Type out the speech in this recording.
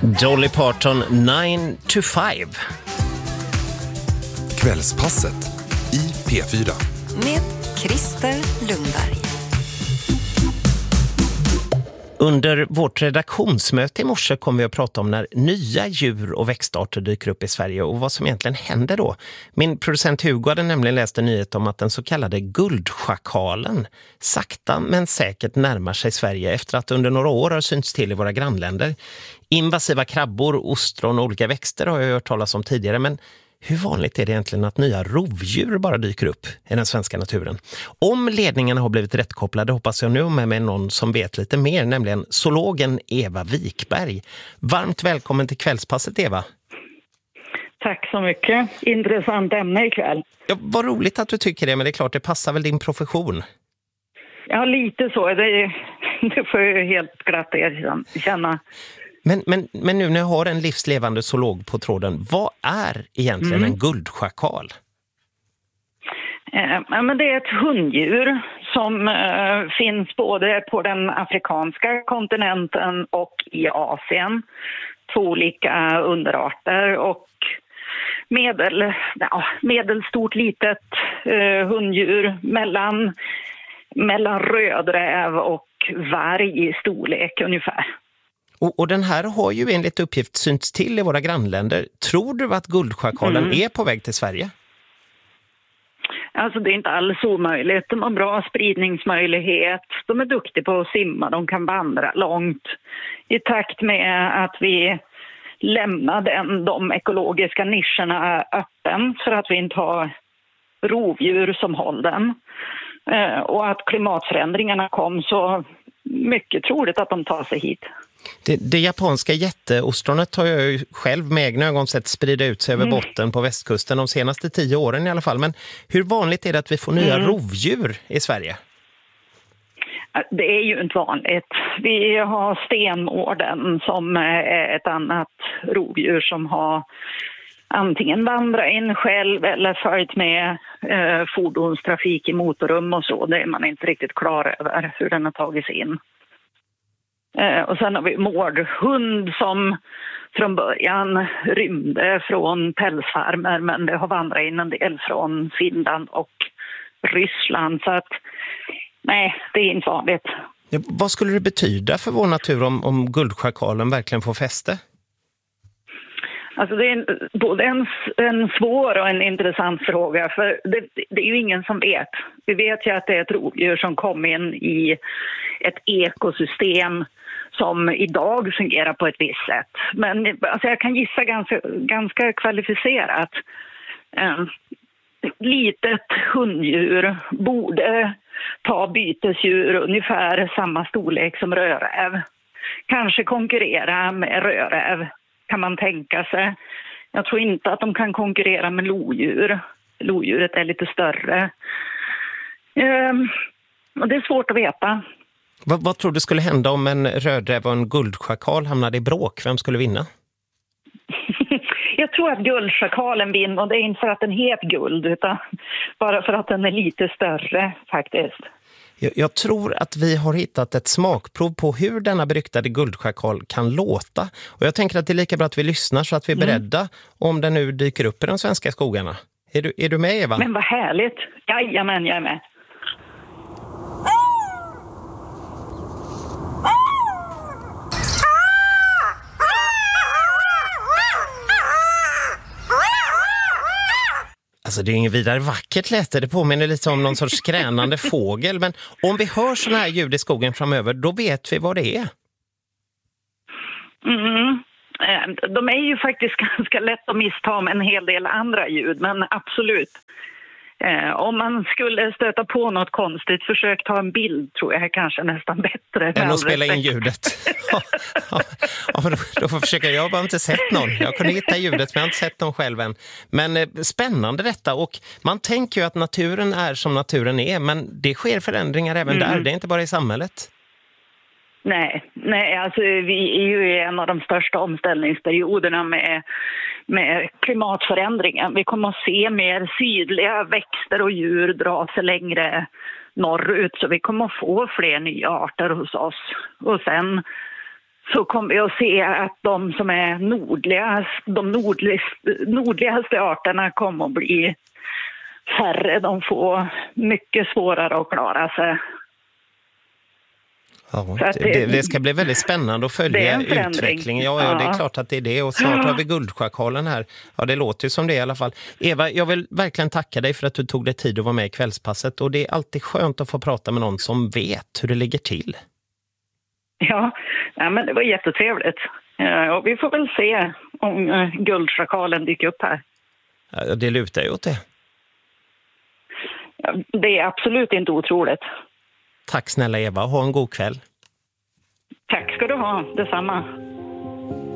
Dolly Parton, 9 to 5. Kvällspasset i P4. Med Christer Lundberg. Under vårt redaktionsmöte i morse kommer vi att prata om när nya djur- och växtarter dyker upp i Sverige och vad som egentligen händer då. Min producent Hugo hade nämligen läst en nyhet om att den så kallade guldschakalen sakta men säkert närmar sig Sverige efter att under några år har synts till i våra grannländer. Invasiva krabbor, ostron och olika växter har jag hört talas om tidigare, men hur vanligt är det egentligen att nya rovdjur bara dyker upp i den svenska naturen? Om ledningarna har blivit rättkopplade hoppas jag nu med mig någon som vet lite mer, nämligen zoologen Eva Wikberg. Varmt välkommen till Kvällspasset, Eva. Tack så mycket. Intressant ämne ikväll. Ja, vad roligt att du tycker det, men det är klart det passar väl din profession. Ja, lite så. Det får jag helt glatt erkänna. Men nu när jag har en livslevande zoolog på tråden, vad är egentligen en guldschakal? Men det är ett hunddjur som finns både på den afrikanska kontinenten och i Asien. 2 olika underarter och medelstort litet hunddjur mellan rödräv och varg i storlek ungefär. Och den här har ju enligt uppgift synts till i våra grannländer. Tror du att guldschakalen är på väg till Sverige? Alltså det är inte alls omöjligt. De har bra spridningsmöjlighet. De är duktiga på att simma. De kan vandra långt. I takt med att vi lämnar de ekologiska nischerna öppen för att vi inte har rovdjur som håller den. Och att klimatförändringarna kom så mycket troligt att de tar sig hit. Det japanska jätteostronet har jag ju själv med egna ögon sett sprida ut sig över botten på västkusten de senaste 10 åren i alla fall. Men hur vanligt är det att vi får nya rovdjur i Sverige? Det är ju inte vanligt. Vi har stenmården som är ett annat rovdjur som har antingen vandrat in själv eller följt med fordonstrafik i motorrum och så. Det är man inte riktigt klar över hur den har tagits in. Och sen har vi mårdhund som från början rymde från pälsfarmer, men det har vandrat in en del från Finland och Ryssland. Så att nej, det är inte vanligt. Ja, vad skulle det betyda för vår natur om guldschakalen verkligen får fäste? Alltså det är både en svår och en intressant fråga, för det är ju ingen som vet. Vi vet ju att det är ett rovdjur som kom in i ett ekosystem som idag fungerar på ett visst sätt. Men alltså jag kan gissa ganska kvalificerat. Litet hunddjur borde ta bytesdjur ungefär samma storlek som rödräv. Kanske konkurrera med rödräv. Kan man tänka sig. Jag tror inte att de kan konkurrera med lodjur. Lodjuret är lite större. Och det är svårt att veta. Vad tror du skulle hända om en rödräv och en guldschakal hamnade i bråk? Vem skulle vinna? Jag tror att guldschakalen vinner, och det är inte för att den heter guld utan bara för att den är lite större faktiskt. Jag tror att vi har hittat ett smakprov på hur denna beryktade guldschakal kan låta. Och jag tänker att det är lika bra att vi lyssnar så att vi är beredda om den nu dyker upp i de svenska skogarna. Är du med, Eva? Men vad härligt. Jajamän, jag är med. Alltså det är inget vidare vackert läte. Det påminner lite om någon sorts skränande fågel. Men om vi hör såna här ljud i skogen framöver, då vet vi vad det är. De är ju faktiskt ganska lätt att missta med en hel del andra ljud, men absolut. Om man skulle stöta på något konstigt, försök ta en bild, tror jag kanske nästan bättre. Än att spela in ljudet. Ja, men då får jag försöka. Jag har bara inte sett någon. Jag kunde hitta ljudet, men jag har inte sett någon själv än. Men spännande detta. Och man tänker ju att naturen är som naturen är, men det sker förändringar även där. Det är inte bara i samhället. Nej, alltså vi är ju i en av de största omställningsperioderna med klimatförändringen. Vi kommer att se mer sydliga växter och djur dra sig längre norrut, så vi kommer att få fler nya arter hos oss. Och sen så kommer vi att se att de som är nordligaste arterna kommer att bli färre. De får mycket svårare att klara sig. Ja, det ska bli väldigt spännande att följa utvecklingen. Ja, det är klart att det är det. Och snart har vi guldschakalen här. Ja, det låter ju som det i alla fall. Eva, jag vill verkligen tacka dig för att du tog dig tid att vara med i Kvällspasset. Och det är alltid skönt att få prata med någon som vet hur det ligger till. Ja, men det var jättetrevligt. Och vi får väl se om guldschakalen dyker upp här. Ja, det lutar ju åt det. Ja, det är absolut inte otroligt. Tack snälla Eva, ha en god kväll. Tack ska du ha, detsamma.